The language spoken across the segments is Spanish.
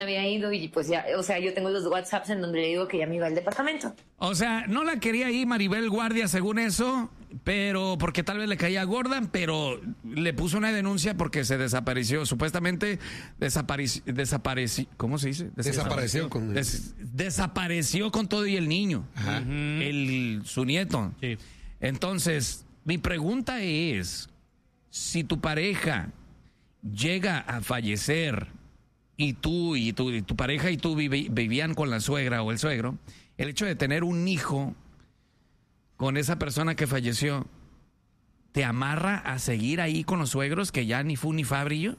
había ido y pues ya, o sea, yo tengo los WhatsApps en donde le digo que ya me iba al departamento. O sea, no la quería ir Maribel Guardia según eso, pero porque tal vez le caía gorda, pero le puso una denuncia porque se desapareció, supuestamente desapareció, ¿cómo se dice? Desapareció con todo y el niño, Ajá. su nieto. Sí. Entonces, mi pregunta es, si tu pareja llega a fallecer y tu pareja y tú vivían con la suegra o el suegro, el hecho de tener un hijo con esa persona que falleció, ¿te amarra a seguir ahí con los suegros que ya ni fu ni fa brillo?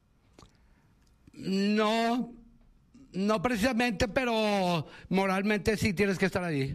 No precisamente, pero moralmente sí tienes que estar ahí.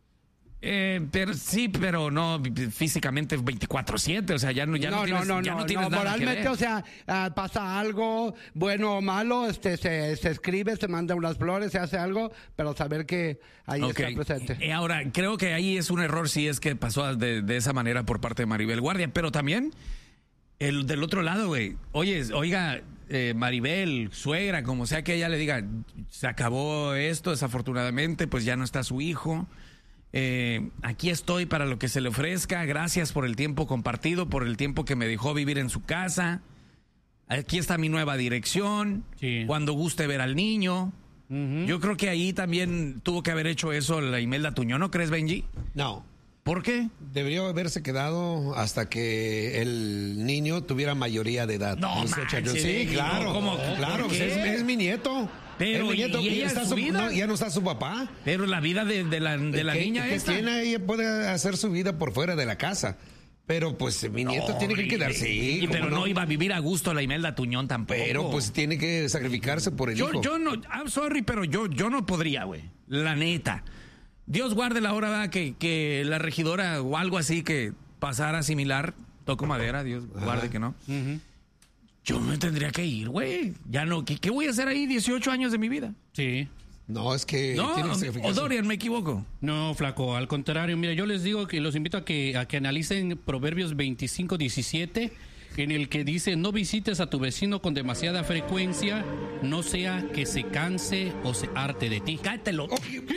Pero no físicamente 24/7, o sea, ya no tienes nada moralmente, que ver. o sea, pasa algo bueno o malo, se escribe, se manda unas flores, se hace algo, pero saber que ahí está presente. Ahora, creo que ahí es un error si es que pasó de esa manera por parte de Maribel Guardia, pero también del otro lado, güey, oiga, Maribel, suegra, como sea que ella le diga, se acabó esto, desafortunadamente, pues ya no está su hijo. Aquí estoy para lo que se le ofrezca. Gracias por el tiempo compartido, por el tiempo que me dejó vivir en su casa. Aquí está mi nueva dirección. Sí. Cuando guste ver al niño. Yo creo que ahí también tuvo que haber hecho eso la Imelda Tuñón, ¿no crees, Benji? No. ¿Por qué? Debería haberse quedado hasta que el niño tuviera mayoría de edad. No, manches, sí, claro. ¿Cómo? Claro, ¿Por pues qué? es mi nieto. Pero, es mi nieto, ¿y ella está en su vida? ya no está su papá. Pero la vida de la niña que esta. ella puede hacer su vida por fuera de la casa. Pero pues mi nieto tiene que quedarse. Sí, pero no iba a vivir a gusto la Imelda Tuñón tampoco. Pero pues tiene que sacrificarse por el hijo. Yo no, I'm sorry, pero yo no podría, güey. La neta. Dios guarde la hora, ¿verdad? Que la regidora o algo así que pasara similar. Toco madera, Dios guarde que no. Yo me tendría que ir, güey. Ya no, ¿qué voy a hacer ahí 18 años de mi vida? Sí. No, es que No, tiene que sacrificarse. o Dorian, me equivoco. No, flaco, al contrario, mira, yo les digo que los invito a que analicen Proverbios 25:17, en el que dice, no visites a tu vecino con demasiada frecuencia, no sea que se canse o se harte de ti. Cállatelo.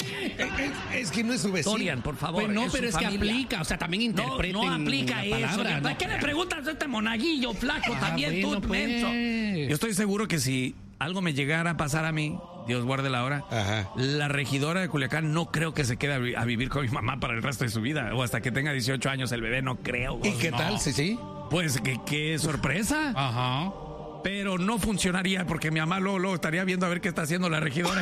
Es que no es su vecino. Dorian, por favor. Pues no, es pero su es que familia. aplica, o sea, también interpreten No aplica la eso. palabra. ¿Para qué le preguntas a este monaguillo flaco también bueno, tú, pues. menso? Yo estoy seguro que si algo me llegara a pasar a mí, Dios guarde la hora, Ajá. la regidora de Culiacán no creo que se quede a vivir con mi mamá para el resto de su vida, o hasta que tenga 18 años el bebé, no creo. ¿Y qué No. tal? Sí. Pues qué sorpresa. Ajá. Pero no funcionaría porque mi mamá luego estaría viendo a ver qué está haciendo la regidora.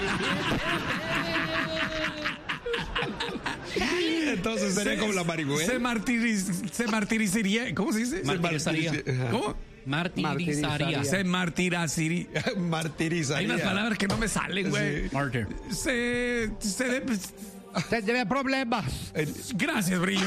Entonces sería como la marihuana. Se martirizaría. ¿Cómo se dice? Martirizaría. ¿Cómo? Martirizaría. Se martirizaría. Martirizaría. Hay unas palabras que no me salen, güey. Sí. Martyr. Tiene problemas. Gracias, Brillo.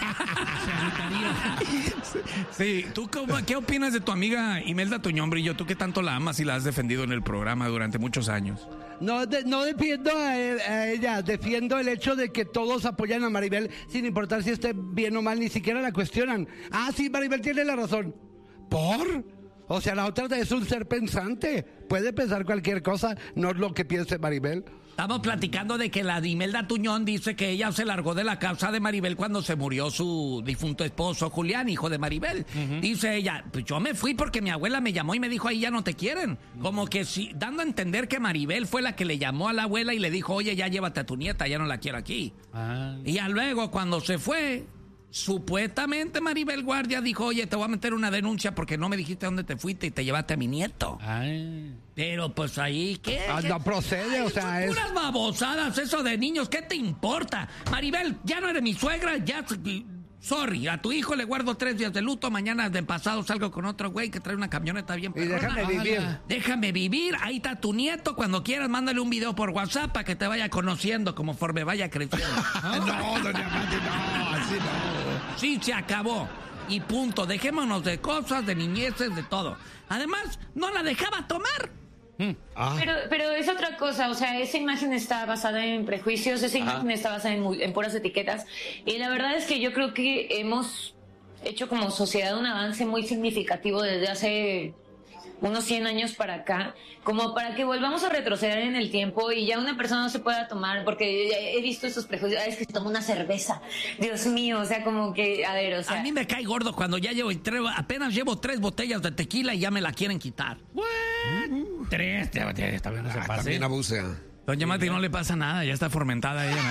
Sí, ¿tú qué opinas de tu amiga Imelda Tuñón, Brillo? Tú que tanto la amas y la has defendido en el programa durante muchos años. No defiendo a ella, defiendo el hecho de que todos apoyan a Maribel sin importar si esté bien o mal, ni siquiera la cuestionan. Ah, sí, Maribel tiene la razón. ¿Por? O sea, la otra es un ser pensante. Puede pensar cualquier cosa, no es lo que piense Maribel. Estamos platicando de que la Imelda Tuñón dice que ella se largó de la causa de Maribel cuando se murió su difunto esposo Julián, hijo de Maribel. Dice ella, pues yo me fui porque mi abuela me llamó y me dijo, ahí ya no te quieren. Como que sí, dando a entender que Maribel fue la que le llamó a la abuela y le dijo, oye, ya llévate a tu nieta, ya no la quiero aquí. Ah. Y ya luego cuando se fue, supuestamente Maribel Guardia dijo, oye, te voy a meter una denuncia porque no me dijiste dónde te fuiste y te llevaste a mi nieto. Ay. Pero pues ahí, ¿qué? No procede, Ay, o sea, son es... puras babosadas eso de niños, ¿qué te importa? Maribel, ya no eres mi suegra, ya... Sorry, a tu hijo le guardo 3 días de luto, mañana de pasado salgo con otro güey que trae una camioneta bien Y perrona. déjame vivir. Déjame vivir, ahí está tu nieto, cuando quieras mándale un video por WhatsApp para que te vaya conociendo conforme vaya creciendo. No, doña Mati, no, así no. Sí, se acabó. Y punto, dejémonos de cosas, de niñeces, de todo. Además, no la dejaba tomar. Pero es otra cosa, o sea, esa imagen está basada en prejuicios, esa imagen está basada en puras etiquetas, y la verdad es que yo creo que hemos hecho como sociedad un avance muy significativo desde hace unos 100 años para acá, como para que volvamos a retroceder en el tiempo y ya una persona no se pueda tomar, porque he visto esos prejuicios, es que se toma una cerveza, Dios mío, o sea, como que, a ver, o sea... A mí me cae gordo cuando ya apenas llevo 3 botellas de tequila y ya me la quieren quitar. Tres, también no se pase. También abusa. Doña Mati no le pasa nada, ya está fermentada ella.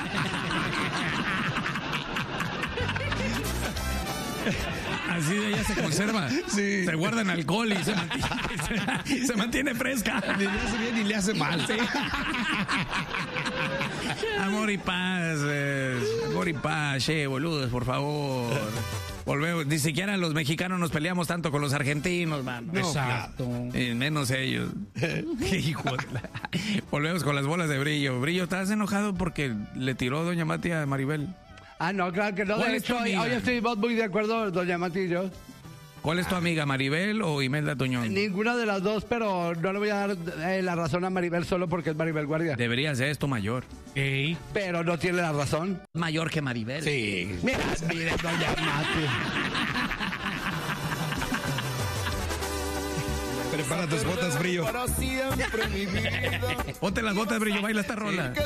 Así de ella se conserva. Sí. Se guarda en alcohol y se mantiene fresca. Ni le hace bien ni le hace mal. Sí. Amor y paz, boludos, por favor. Volvemos, ni siquiera los mexicanos nos peleamos tanto con los argentinos, mano. No, Exacto. Y menos ellos. Hijo de la... Volvemos con las bolas de Brillo. Brillo, ¿estás enojado porque le tiró doña Mati a Maribel? Ah, no, claro que no. ¿Cuál De es tu hecho, hoy amiga? estuvimos muy de acuerdo, doña Mati y yo. ¿Cuál es tu amiga, Maribel o Imelda Toñón? Ninguna de las dos, pero no le voy a dar la razón a Maribel solo porque es Maribel Guardia. Debería ser esto mayor. Ey. Pero no tiene la razón. Mayor que Maribel. Sí. Mira, doña Mati. Prepara tus botas, Brillo. Ponte las botas, Brillo, baila esta rola.